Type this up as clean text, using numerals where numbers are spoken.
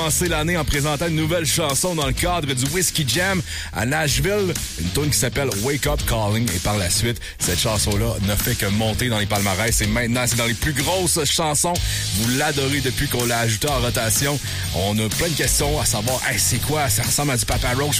Commencer l'année en présentant une nouvelle chanson dans le cadre du Whiskey Jam à Nashville, une tune qui s'appelle Wake Up Calling, et par la suite, cette chanson-là ne fait que monter dans les palmarès et maintenant c'est dans les plus grosses chansons. Vous l'adorez depuis qu'on l'a ajouté en rotation. On a plein de questions à savoir, hey, c'est quoi, ça ressemble à du Papa Roach.